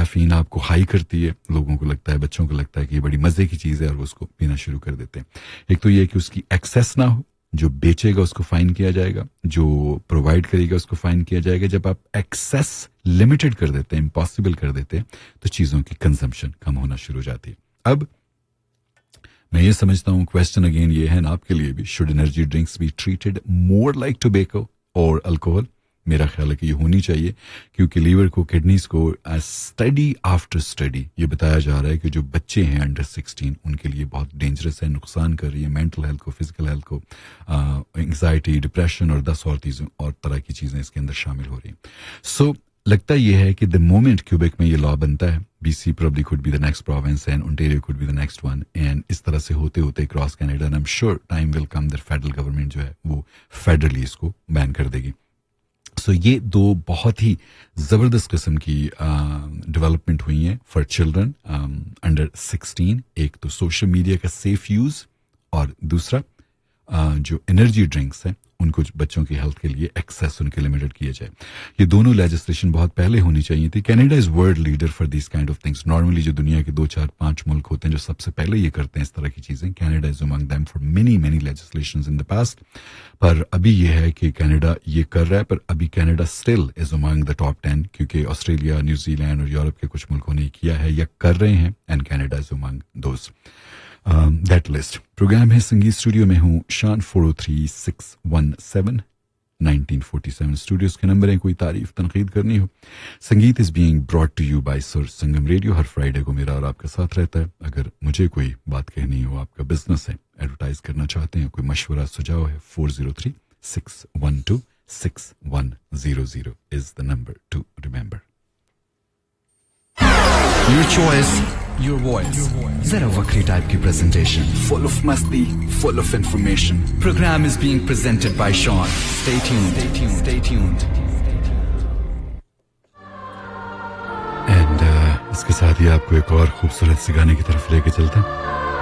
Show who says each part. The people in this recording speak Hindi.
Speaker 1: कैफीन आपको हाई करती है, लोगों को लगता है, बच्चों को लगता है कि ये बड़ी मजे की चीज है और वो उसको पीना शुरू कर देते हैं। एक तो ये कि उसकी एक्सेस ना हो, जो बेचेगा उसको फाइन किया जाएगा, जो प्रोवाइड करेगा उसको फाइन किया जाएगा। जब आप एक्सेस लिमिटेड कर देते हैं, इम्पॉसिबल कर देते हैं, तो चीजों की कंजम्पशन कम होना शुरू हो जाती है। अब मैं ये समझता हूं, क्वेश्चन अगेन ये है ना आपके लिए भी, should energy drinks be treated more like tobacco और अल्कोहल? मेरा ख्याल है कि ये होनी चाहिए, क्योंकि लीवर को, किडनीज को, स्टडी आफ्टर स्टडी ये बताया जा रहा है कि जो बच्चे हैं अंडर 16 उनके लिए बहुत डेंजरस है, नुकसान कर रही है मेंटल हेल्थ को, फिजिकल हेल्थ को, एंग्जाइटी, डिप्रेशन और 10 और चीज़ों और तरह की चीज़ें इसके अंदर शामिल हो रही हैं। सो लगता यह है कि द मोमेंट क्यूबेक में ये लॉ बनता है, BC probably could be the next province and Ontario could be the next one, and इस तरह से होते होते cross Canada, and I'm sure time will come that federal government जो है वो फेडरली इसको बैन कर देगी। सो ये दो बहुत ही जबरदस्त किस्म की डेवलपमेंट हुई हैं फॉर चिल्ड्रन अंडर 16। एक तो सोशल मीडिया का सेफ यूज, और दूसरा जो एनर्जी ड्रिंक्स हैं उनको बच्चों की हेल्थ के लिए एक्सेस उनके लिमिटेड किए जाए। ये दोनों लेजिस्लेशन बहुत पहले होनी चाहिए थी। Canada is world leader for this kind of things. Normally जो दुनिया के 2, 4, 5 मुल्क होते हैं जो सबसे पहले ये करते हैं इस तरह की चीजें, Canada is among them for many legislations in the past. पर अभी ये है कि कनाडा ये कर रहा है, पर अभी Canada still is among the top 10, क्योंकि ऑस्ट्रेलिया, न्यूजीलैंड और यूरोप के कुछ मुल्कों ने किया है या कर रहे हैं, and Canada is among those that list. Programme है संगीत स्टूडियो में हूँ शान। 403-617-1947 स्टूडियोज के नंबर है। कोई तारीफ तनकीद करनी हो, संगीत is being brought to you bye सुर संगम रेडियो। हर फ्राइडे को मेरा और आपका साथ रहता है। अगर मुझे कोई बात कहनी हो, आपका बिजनेस है, एडवर्टाइज करना चाहते हैं, कोई मशवरा सुझाव है, 403-612-6100 is the number two remember.
Speaker 2: Your choice, your voice. Zara Vakri type की presentation.
Speaker 1: Full of masti, full of information.
Speaker 2: Program is being presented by Sean. Stay tuned. Stay tuned.
Speaker 1: And इसके साथ ही आपको एक और खूबसूरत सी गाने की तरफ लेके चलते हैं।